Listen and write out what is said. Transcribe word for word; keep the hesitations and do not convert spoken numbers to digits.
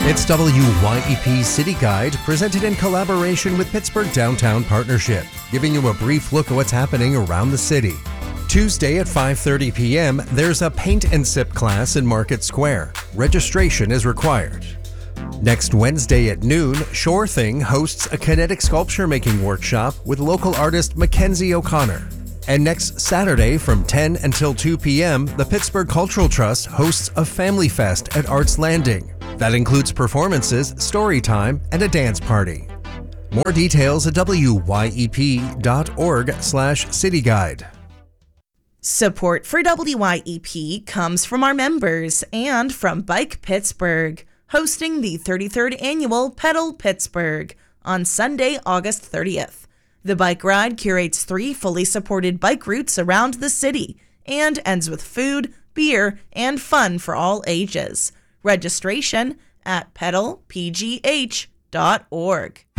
It's W Y E P City Guide, presented in collaboration with Pittsburgh Downtown Partnership, giving you a brief look at what's happening around the city. Tuesday at five thirty p.m., there's a paint and sip class in Market Square. Registration is required. Next Wednesday at noon, Sure Thing hosts a kinetic sculpture making workshop with local artist Mackenzie O'Connor. And next Saturday from ten until two p.m., the Pittsburgh Cultural Trust hosts a Family Fest at Arts Landing. That includes performances, story time, and a dance party. More details at W Y E P dot org slash city guide. Support for W Y E P comes from our members and from Bike Pittsburgh, hosting the thirty-third annual Pedal Pittsburgh on Sunday, August thirtieth. The bike ride curates three fully supported bike routes around the city and ends with food, beer, and fun for all ages. Registration at pedal p g h dot org.